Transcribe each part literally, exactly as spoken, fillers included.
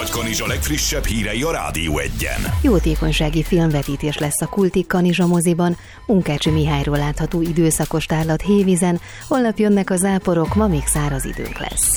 Nagy-Kanizsa legfrissebb hírei a Rádió Egyen. Jótékonysági filmvetítés lesz a Kultik Kanizsa moziban. Munkácsi Mihályról látható időszakos tárlat Hévízen. Holnap jönnek a záporok, ma még száraz időnk lesz.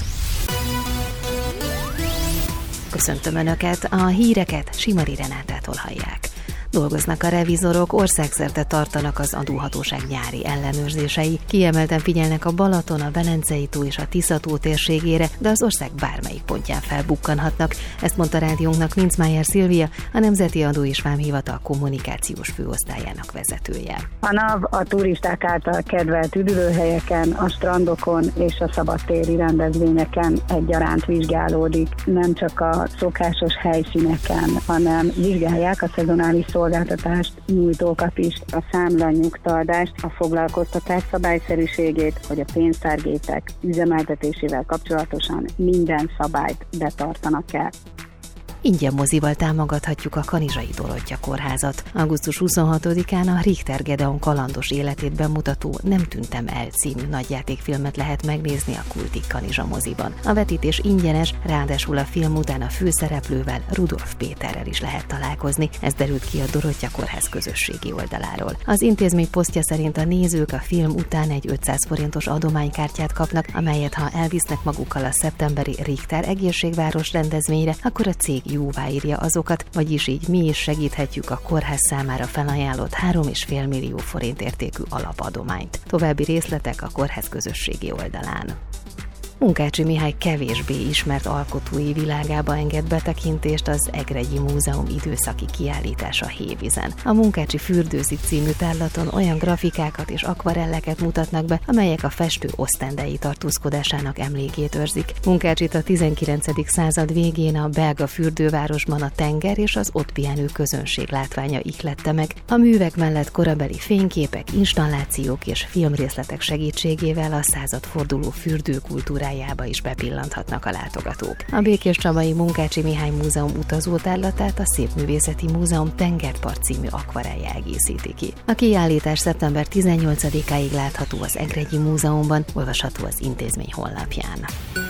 Köszöntöm Önöket, a híreket Simari Renátától hallják. Dolgoznak a revizorok, országszerte tartanak az adóhatóság nyári ellenőrzései. Kiemelten figyelnek a Balaton, a Velencei-tó és a Tisza-tó térségére, de az ország bármelyik pontján felbukkanhatnak. Ezt mondta rádiónknak Minczmájer Szilvia, a Nemzeti Adó és Vámhivatal kommunikációs főosztályának vezetője. A NAV a turisták által kedvelt üdülőhelyeken, a strandokon és a szabadtéri rendezvényeken egyaránt vizsgálódik. Nem csak a szokásos helyszíneken, hanem vizsgálják a szezonális szolgáltatást nyújtókat is, a számlanyugtatást, a foglalkoztatás szabályszerűségét, hogy a pénztárgépek üzemeltetésével kapcsolatosan minden szabályt betartanak el. Ingyen mozival támogathatjuk a Kanizsai Dorottya Kórházat. augusztus huszonhatodikán a Richter Gedeon kalandos életét bemutató Nem tűntem el című nagyjátékfilmet lehet megnézni a Kultik Kanizsa moziban. A vetítés ingyenes, ráadásul a film után a főszereplővel, Rudolf Péterrel is lehet találkozni. Ez derült ki a Dorottya Kórház közösségi oldaláról. Az intézmény posztja szerint a nézők a film után egy ötszáz forintos adománykártyát kapnak, amelyet ha elvisznek magukkal a szeptemberi Richter egészségváros rendezvényre, akkor a cég jóváírja azokat, vagyis így mi is segíthetjük a kórház számára felajánlott három és fél millió forint értékű alapadományt. További részletek a kórház közösségi oldalán. Munkácsi Mihály kevésbé ismert alkotói világába enged betekintést az Egregyi Múzeum időszaki kiállítása Hévízen. A Munkácsi Fürdőzik című tárlaton olyan grafikákat és akvarelleket mutatnak be, amelyek a festő osztendei tartózkodásának emlékét őrzik. Munkácsit a tizenkilencedik század végén a belga fürdővárosban a tenger és az ott pihenő közönség látványa ihlette meg. A művek mellett korabeli fényképek, installációk és filmrészletek segítségével a századforduló fürdőkultúrájába is bepillanthatnak a látogatók. A Békéscsabai Munkácsi Mihály Múzeum utazótárlatát a Szépművészeti Múzeum Tengerpart című akvarellje egészíti ki. A kiállítás szeptember tizennyolcadikáig látható az Egregyi Múzeumban, olvasható az intézmény honlapján.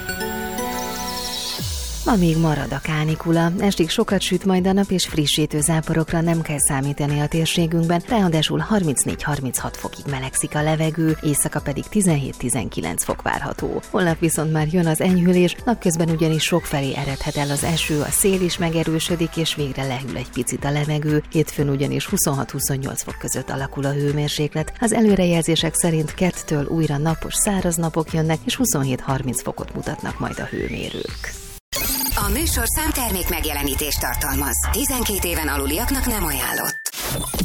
Ma még marad a kánikula, estig sokat süt majd a nap, és frissítő záporokra nem kell számítani a térségünkben, ráadásul harmincnégy-harminchat fokig melegszik a levegő, éjszaka pedig tizenhét-tizenkilenc fok várható. Holnap viszont már jön az enyhülés, napközben ugyanis sokfelé eredhet el az eső, a szél is megerősödik, és végre lehűl egy picit a levegő, hétfőn ugyanis huszonhat-huszonnyolc fok között alakul a hőmérséklet. Az előrejelzések szerint kettől újra napos, száraz napok jönnek, és huszonhét-harminc fokot mutatnak majd a hőmérők. A műsorszám termék megjelenítést tartalmaz. tizenkét éven aluliaknak nem ajánlott.